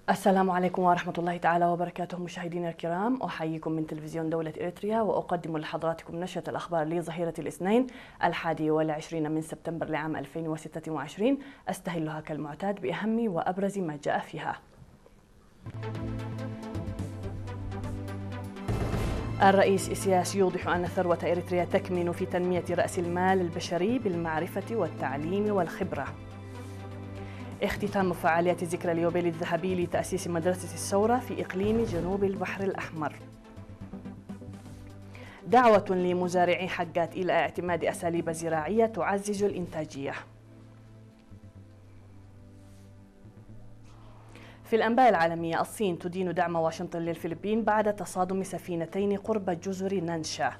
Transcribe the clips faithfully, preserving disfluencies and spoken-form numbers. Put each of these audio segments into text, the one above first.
السلام عليكم ورحمة الله تعالى وبركاته. مشاهدينا الكرام، أحييكم من تلفزيون دولة إريتريا وأقدم لحضراتكم نشرة الأخبار لظهيرة الاثنين الحادي والعشرين من سبتمبر لعام ألفين وستة وعشرين. أستهلها كالمعتاد بأهم وأبرز ما جاء فيها. الرئيس إسياس يوضح أن ثروة إريتريا تكمن في تنمية رأس المال البشري بالمعرفة والتعليم والخبرة. اختتام فعاليات ذكرى اليوبيل الذهبي لتأسيس مدرسة الثورة في إقليم جنوب البحر الأحمر. دعوة لمزارعي حقات إلى اعتماد أساليب زراعية تعزز الإنتاجية. في الأنباء العالمية، الصين تدين دعم واشنطن للفلبين بعد تصادم سفينتين قرب جزر نانشا.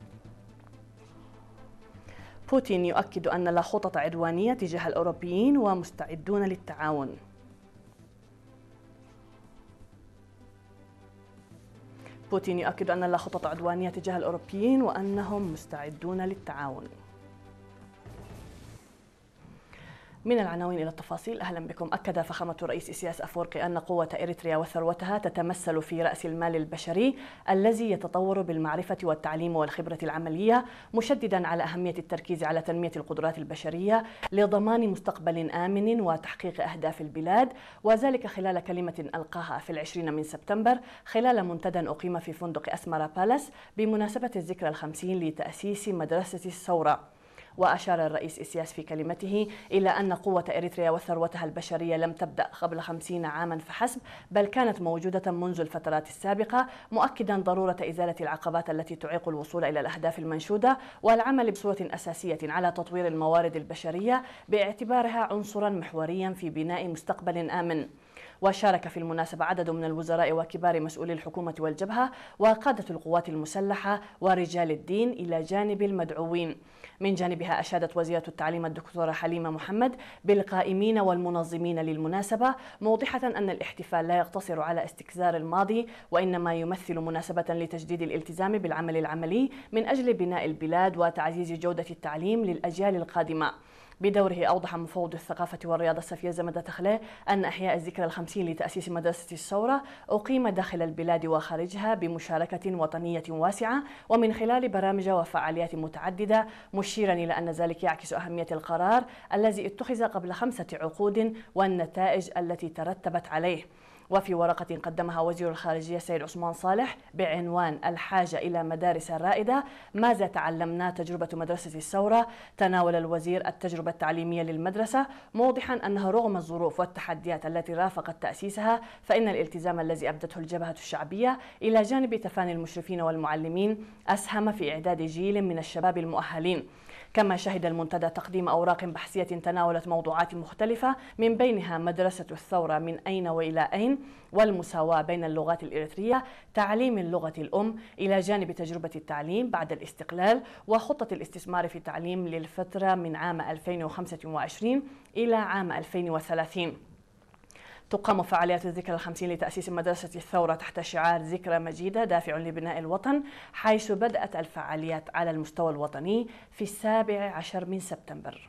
بوتين يؤكد أن لا خطط عدوانية تجاه الأوروبيين ومستعدون للتعاون. بوتين يؤكد أن لا خطط عدوانية تجاه الأوروبيين وأنهم مستعدون للتعاون. من العناوين إلى التفاصيل، أهلا بكم. أكد فخامة الرئيس إسياس أفورقي أن قوة إريتريا وثروتها تتمثل في رأس المال البشري الذي يتطور بالمعرفة والتعليم والخبرة العملية، مشددا على أهمية التركيز على تنمية القدرات البشرية لضمان مستقبل آمن وتحقيق أهداف البلاد، وذلك خلال كلمة ألقاها في العشرين من سبتمبر خلال منتدى أقيم في فندق أسمرا بالاس بمناسبة الذكرى الخمسين لتأسيس مدرسة الثورة. وأشار الرئيس إسياس في كلمته إلى أن قوة إريتريا وثروتها البشرية لم تبدأ قبل خمسين عاما فحسب، بل كانت موجودة منذ الفترات السابقة، مؤكدا ضرورة إزالة العقبات التي تعيق الوصول إلى الأهداف المنشودة والعمل بصورة أساسية على تطوير الموارد البشرية باعتبارها عنصرا محوريا في بناء مستقبل آمن. وشارك في المناسبة عدد من الوزراء وكبار مسؤولي الحكومة والجبهة وقادة القوات المسلحة ورجال الدين إلى جانب المدعوين. من جانبها أشادت وزيرة التعليم الدكتورة حليمة محمد بالقائمين والمنظمين للمناسبة، موضحة أن الاحتفال لا يقتصر على استكثار الماضي، وإنما يمثل مناسبة لتجديد الالتزام بالعمل العملي من أجل بناء البلاد وتعزيز جودة التعليم للأجيال القادمة. بدوره أوضح مفوض الثقافة والرياضة السفير زمدة تخليه أن إحياء الذكرى الخمسين لتأسيس مدرسة الثورة أقيم داخل البلاد وخارجها بمشاركة وطنية واسعة ومن خلال برامج وفعاليات متعددة، مشيرا إلى أن ذلك يعكس أهمية القرار الذي اتخذ قبل خمسة عقود والنتائج التي ترتبت عليه. وفي ورقة قدمها وزير الخارجية السيد عثمان صالح بعنوان الحاجة إلى مدارس رائدة، ماذا تعلمنا تجربة مدرسة الثورة، تناول الوزير التجربة التعليمية للمدرسة، موضحا أنها رغم الظروف والتحديات التي رافقت تأسيسها، فإن الالتزام الذي أبدته الجبهة الشعبية إلى جانب تفاني المشرفين والمعلمين أسهم في إعداد جيل من الشباب المؤهلين. كما شهد المنتدى تقديم أوراق بحثية تناولت موضوعات مختلفة، من بينها مدرسة الثورة من أين وإلى أين، والمساواة بين اللغات الإريترية، تعليم اللغة الأم، إلى جانب تجربة التعليم بعد الاستقلال، وخطة الاستثمار في التعليم للفترة من عام ألفين وخمسة وعشرين إلى عام ألفين وثلاثين. تقام فعاليات الذكرى الخمسين لتأسيس مدرسة الثورة تحت شعار ذكرى مجيدة دافع لبناء الوطن، حيث بدأت الفعاليات على المستوى الوطني في السابع عشر من سبتمبر.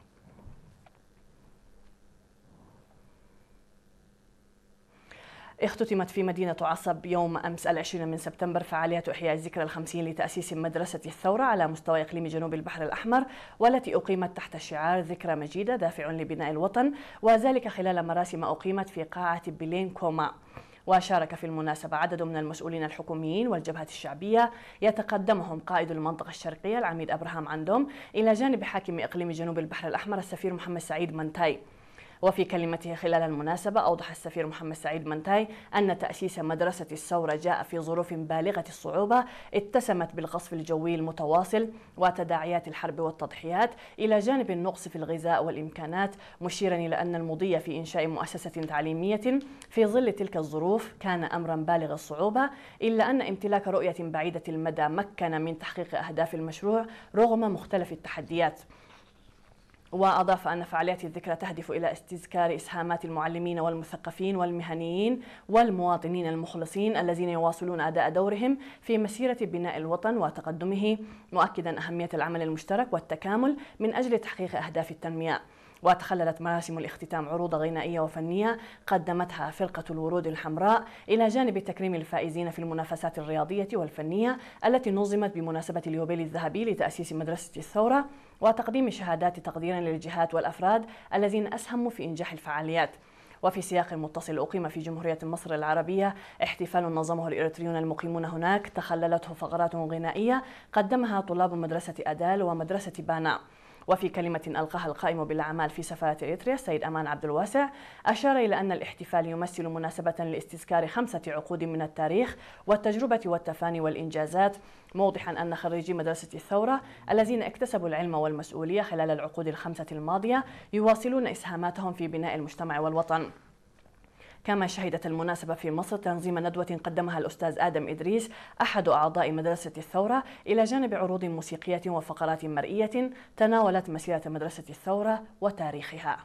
اختتمت في مدينة عصب يوم أمس العشرين من سبتمبر فعاليات إحياء الذكرى الخمسين لتأسيس مدرسة الثورة على مستوى إقليم جنوب البحر الأحمر، والتي أقيمت تحت شعار ذكرى مجيدة دافع لبناء الوطن، وذلك خلال مراسم أقيمت في قاعة بلين كوما. وشارك في المناسبة عدد من المسؤولين الحكوميين والجبهة الشعبية، يتقدمهم قائد المنطقة الشرقية العميد أبراهام عندوم، إلى جانب حاكم إقليم جنوب البحر الأحمر السفير محمد سعيد منتاي. وفي كلمته خلال المناسبة، أوضح السفير محمد سعيد منتاي أن تأسيس مدرسة الثورة جاء في ظروف بالغة الصعوبة اتسمت بالقصف الجوي المتواصل وتداعيات الحرب والتضحيات، إلى جانب النقص في الغذاء والإمكانات، مشيرا إلى أن المضي في إنشاء مؤسسة تعليمية في ظل تلك الظروف كان أمرا بالغ الصعوبة، إلا أن امتلاك رؤية بعيدة المدى مكن من تحقيق أهداف المشروع رغم مختلف التحديات. وأضاف أن فعاليات الذكرى تهدف إلى استذكار إسهامات المعلمين والمثقفين والمهنيين والمواطنين المخلصين الذين يواصلون أداء دورهم في مسيرة بناء الوطن وتقدمه، مؤكدا أهمية العمل المشترك والتكامل من أجل تحقيق أهداف التنمية. وتخللت مراسم الاختتام عروض غنائية وفنية قدمتها فرقة الورود الحمراء إلى جانب تكريم الفائزين في المنافسات الرياضية والفنية التي نظمت بمناسبة اليوبيل الذهبي لتأسيس مدرسة الثورة، وتقديم شهادات تقدير للجهات والأفراد الذين أسهموا في إنجاح الفعاليات. وفي سياق متصل أقيم في جمهورية مصر العربية احتفال نظمه الإريتريون المقيمون هناك تخللته فقرات غنائية قدمها طلاب مدرسة أدال ومدرسة بانا. وفي كلمة ألقاها القائم بالأعمال في سفارة إريتريا السيد أمان عبد الواسع أشار إلى أن الاحتفال يمثل مناسبة لاستذكار خمسة عقود من التاريخ والتجربة والتفاني والإنجازات، موضحا أن خريجي مدرسة الثورة الذين اكتسبوا العلم والمسؤولية خلال العقود الخمسة الماضية يواصلون إسهاماتهم في بناء المجتمع والوطن. كما شهدت المناسبة في مصر تنظيم ندوة قدمها الأستاذ آدم إدريس أحد أعضاء مدرسة الثورة إلى جانب عروض موسيقية وفقرات مرئية تناولت مسيرة مدرسة الثورة وتاريخها.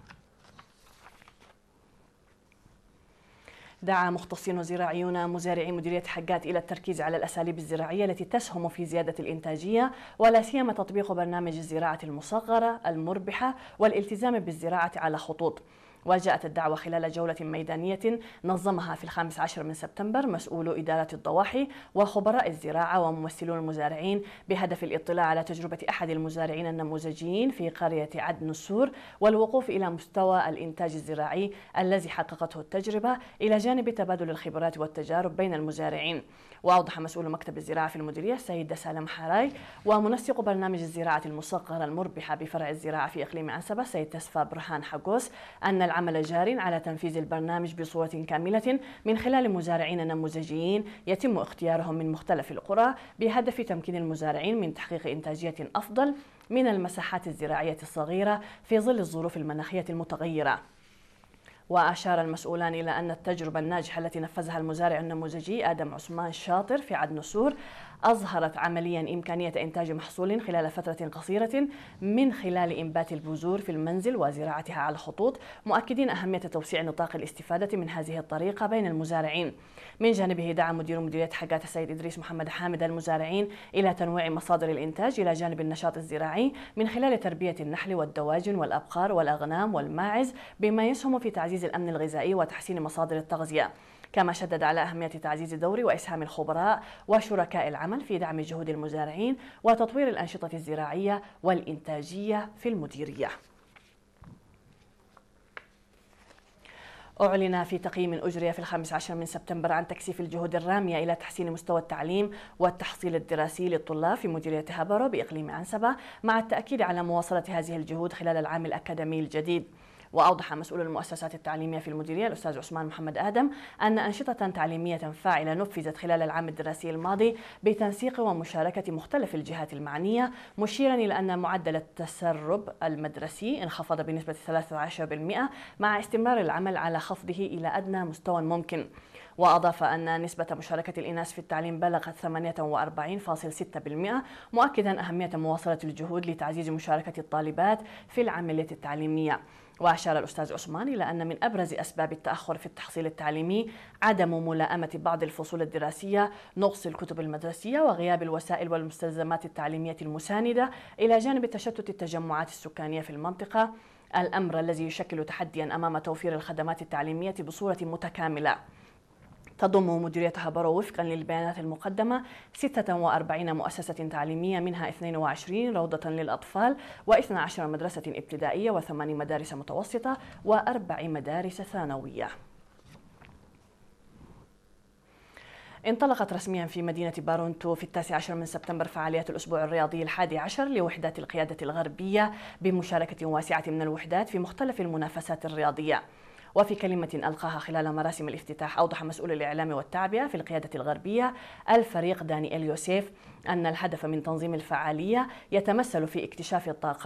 دعا مختصين زراعيون مزارعي مديرية حقات إلى التركيز على الأساليب الزراعية التي تسهم في زيادة الإنتاجية، ولا سيما تطبيق برنامج الزراعة المصغرة المربحة والالتزام بالزراعة على خطوط. وجاءت الدعوة خلال جولة ميدانية نظمها في الخامس عشر من سبتمبر مسؤولو إدارة الضواحي وخبراء الزراعة وممثلون المزارعين بهدف الاطلاع على تجربة أحد المزارعين النموذجيين في قرية عدن السور والوقوف إلى مستوى الإنتاج الزراعي الذي حققته التجربة إلى جانب تبادل الخبرات والتجارب بين المزارعين. وأوضح مسؤول مكتب الزراعة في المديرية السيد سالم حراي ومنسق برنامج الزراعة المصغرة المربحة بفرع الزراعة في إقليم عنسبة السيد تسفى برهان حقوس أن العمل جار على تنفيذ البرنامج بصورة كاملة من خلال مزارعين نموذجيين يتم اختيارهم من مختلف القرى بهدف تمكين المزارعين من تحقيق إنتاجية أفضل من المساحات الزراعية الصغيرة في ظل الظروف المناخية المتغيرة. وأشار المسؤولان إلى أن التجربة الناجحة التي نفذها المزارع النموذجي آدم عثمان شاطر في عدن السور أظهرت عمليا إمكانية إنتاج محصول خلال فترة قصيرة من خلال إنبات البذور في المنزل وزراعتها على الخطوط، مؤكدين أهمية توسيع نطاق الاستفادة من هذه الطريقة بين المزارعين. من جانبه دعا مدير مديرية حقات السيد إدريس محمد حامد المزارعين إلى تنويع مصادر الإنتاج إلى جانب النشاط الزراعي من خلال تربية النحل والدواجن والأبقار والأغنام والماعز بما يسهم في تعزيز الأمن الغذائي وتحسين مصادر التغذية. كما شدد على أهمية تعزيز دور وإسهام الخبراء وشركاء العمل في دعم جهود المزارعين وتطوير الأنشطة الزراعية والإنتاجية في المديرية. أعلن في تقييم أجري في الخامس عشر من سبتمبر عن تكثيف الجهود الرامية إلى تحسين مستوى التعليم والتحصيل الدراسي للطلاب في مديرية هبرو بإقليم عنسبة، مع التأكيد على مواصلة هذه الجهود خلال العام الأكاديمي الجديد. وأوضح مسؤول المؤسسات التعليمية في المديرية الأستاذ عثمان محمد آدم أن أنشطة تعليمية فاعلة نفذت خلال العام الدراسي الماضي بتنسيق ومشاركة مختلف الجهات المعنية، مشيرا إلى أن معدل التسرب المدرسي انخفض بنسبة ثلاثة عشر بالمئة مع استمرار العمل على خفضه إلى أدنى مستوى ممكن. وأضاف أن نسبة مشاركة الإناث في التعليم بلغت ثمانية وأربعين فاصلة ستة بالمئة، مؤكدا أهمية مواصلة الجهود لتعزيز مشاركة الطالبات في العملية التعليمية. وأشار الأستاذ عثمان إلى أن من أبرز أسباب التأخر في التحصيل التعليمي عدم ملائمة بعض الفصول الدراسية، نقص الكتب المدرسية، وغياب الوسائل والمستلزمات التعليمية المساندة، إلى جانب تشتت التجمعات السكانية في المنطقة، الأمر الذي يشكل تحديا أمام توفير الخدمات التعليمية بصورة متكاملة. تضم مديرية هبرو وفقا للبيانات المقدمة ستة وأربعين مؤسسة تعليمية، منها اثنين وعشرين روضة للأطفال واثنتي عشرة مدرسة ابتدائية وثماني مدارس متوسطة وأربع مدارس ثانوية. انطلقت رسميا في مدينة بارونتو في التاسع عشر من سبتمبر فعاليات الأسبوع الرياضي الحادي عشر لوحدات القيادة الغربية بمشاركة واسعة من الوحدات في مختلف المنافسات الرياضية. وفي كلمة ألقاها خلال مراسم الافتتاح أوضح مسؤول الإعلام والتعبئة في القيادة الغربية الفريق دانيال يوسف أن الهدف من تنظيم الفعالية يتمثل في اكتشاف الطاقات